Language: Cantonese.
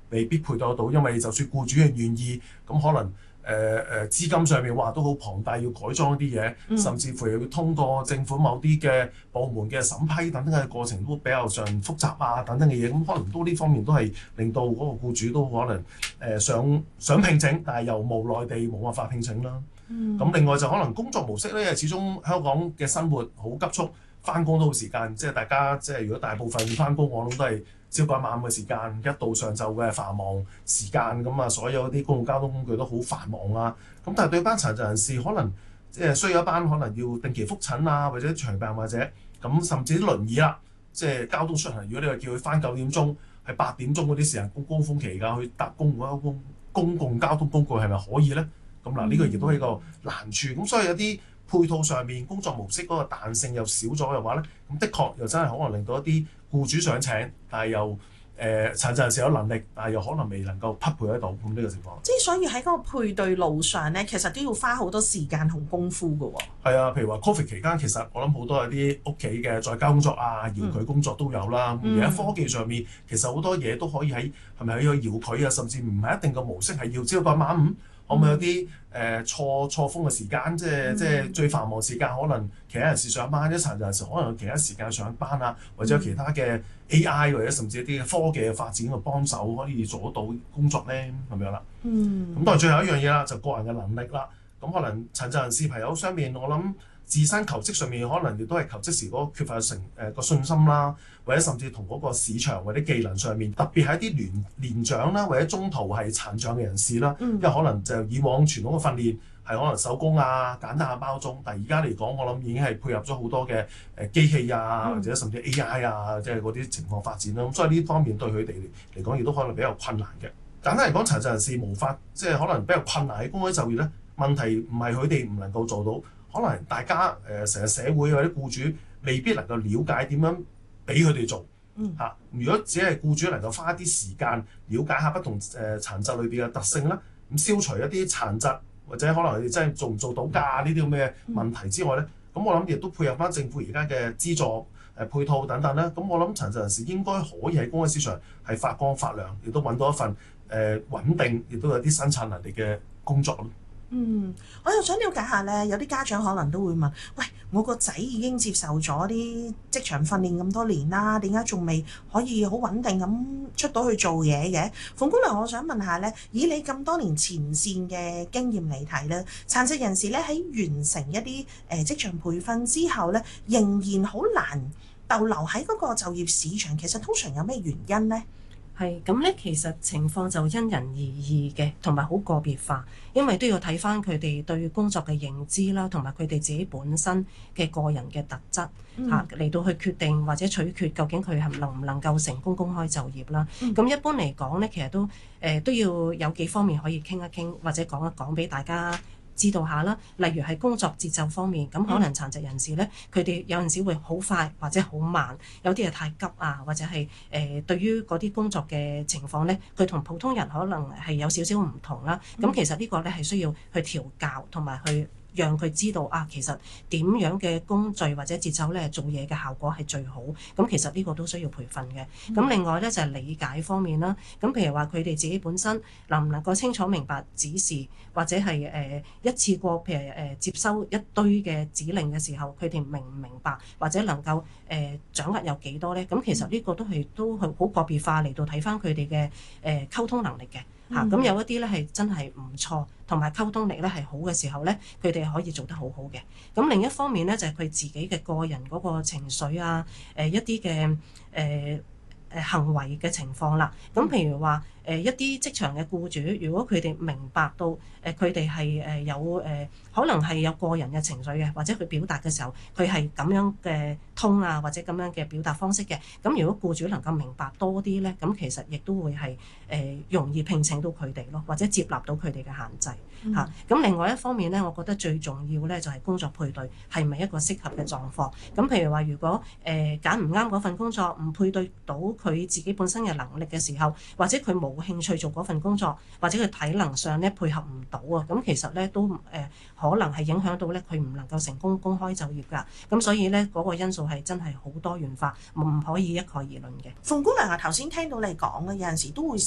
未必配得到，因為就算僱主係願意，咁可能資金上面話都好龐大，要改裝一啲嘢，甚至乎又要通過政府某啲嘅部門嘅審批等等嘅過程都比較上複雜啊等等嘅嘢，咁可能都呢方面都係令到嗰個僱主都可能想聘請，但係又無奈地冇辦法聘請啦。咁另外就可能工作模式咧，因為始終香港嘅生活好急促，翻工都好時間，即係大家即係如果大部分翻工，我諗都係超過1晚嘅時間，一到上晝嘅繁忙時間，咁啊所有啲公共交通工具都好繁忙啊。咁但係對班殘疾人士，可能即係需要一班可能要定期覆診啊，或者長病或者咁，甚至啲輪椅啦，即係交通出行。如果你話叫佢翻9點鐘，係8點鐘嗰啲時間高峰期㗎，去搭公共交通工具係咪可以咧？咁嗱，呢個亦都係一個難處。咁所以有啲配套上面工作模式嗰個彈性又少咗嘅話咧，咁的確又真係可能令到一啲僱主想請，但係又殘疾人士有能力，但係又可能未能夠匹配得到咁呢個情況。 即係所以喺嗰個配對路上咧，其實都要花好多時間同功夫㗎喎。 係啊，譬如話 Covid 期間，其實我諗好多有啲屋企嘅在家工作啊、遙距工作都有啦。而喺科技上面，其實好多嘢都可以係咪可以遙距啊？甚至唔係一定個模式係要朝9晚5。可唔可以有啲錯峰嘅時間，即係最繁忙時間，可能其他人士上班，一殘疾人士可能有其他時間上班啊，或者有其他嘅 AI 或者甚至一啲科技嘅發展嘅幫手，可以做得到工作咧，咁樣啦。咁當然最後一樣嘢啦，就個人嘅能力啦。咁可能殘疾人士朋友上面，我諗自身求職上面可能亦都係求職時嗰個缺乏個信心啦，或者甚至同嗰個市場或者技能上面，特別係一啲年長啦，或者中途係殘障嘅人士啦，因為可能就以往傳統嘅訓練係可能手工啊、簡單嘅包裝，但係而家嚟講，我諗已經係配合咗好多嘅機器啊，或者甚至 AI 啊，即係嗰啲情況發展啦。咁所以呢方面對佢哋嚟講，亦都可能比較困難嘅。簡單嚟講，殘疾人士無法即係可能比較困難喺公開就業咧，問題唔係佢哋唔能夠做到。可能大家成個社會或者僱主未必能夠了解點樣俾佢哋做嚇。如果只係僱主能夠花一啲時間了解下不同殘疾裏邊嘅特性啦，咁消除一啲殘疾或者可能佢哋真係做唔做到㗎呢啲咁嘅問題之外咧，咁我諗亦都配合翻政府而家嘅資助配套等等咧，咁我諗殘疾人士應該可以喺公開市場係發光發亮，亦都揾到一份穩定，亦都有啲生產能力嘅工作咯。 我又想了解下咧，有啲家長可能都會問：喂，我個仔已經接受咗啲職場訓練咁多年啦，點解仲未可以好穩定咁出到去做嘢嘅？馮姑娘，我想問下咧，以你咁多年前線嘅經驗嚟睇咧，殘疾人士咧喺完成一啲職場培訓之後咧，仍然好難逗留喺嗰個就業市場，其實通常有咩原因咧？ 係咁咧，其實情況就因人而異嘅，同埋好個別化，因為都要睇翻佢哋對工作嘅認知啦，同埋佢哋自己本身嘅個人嘅特質嚇嚟到去決定或者取決究竟佢係能唔能夠成功公開就業啦。咁一般嚟講咧，其實都要有幾方面可以傾一傾，或者講一講俾大家知道下啦。例如係工作節奏方面，咁可能殘疾人士咧，佢哋有陣時會好快或者好慢，有啲係太急啊，或者係對於嗰啲工作嘅情況咧，佢同普通人可能係有少少唔同啦。咁其實呢個咧係需要去調教同埋去讓佢知道啊，其實點樣嘅工序或者節奏咧做嘢嘅效果係最好。咁其實呢個都需要培訓嘅。咁另外咧就係理解方面啦。咁譬如話佢哋自己本身能唔能夠清楚明白指示，或者係一次過譬如接收一堆嘅指令嘅時候，佢哋明唔明白，或者能夠掌握有幾多咧？咁其實呢個都係好個別化嚟到睇翻佢哋嘅溝通能力嘅。咁有一啲咧係真係唔錯，同埋溝通力咧係好嘅時候咧，佢哋可以做得好好嘅。咁另一方面咧就係佢自己嘅個人嗰個情緒啊，一啲嘅行為嘅情況啦。咁譬如話一啲職場嘅僱主，如果佢哋明白到佢哋係有可能係有個人嘅情緒嘅，或者佢表達嘅時候佢係咁樣嘅通啊，或者咁樣嘅表達方式嘅，咁如果僱主能夠明白多啲咧，咁其實亦都會係容易聘請到佢哋咯，或者接納到佢哋嘅限制嚇。咁另外一方面咧，我覺得最重要咧就係工作配對係咪一個適合嘅狀況。咁譬如話，如果揀唔啱嗰份工作，唔配對到佢自己本身嘅能力嘅時候，或者佢冇興趣做嗰份工作，或者佢體能上咧配合唔到啊，咁其實咧都可能係影響到咧佢唔能夠成功公開就業㗎。咁所以咧嗰個因素係真係好多元化，唔可以一概而論嘅。 馮姑娘啊，頭先聽到你講咧，有陣時都會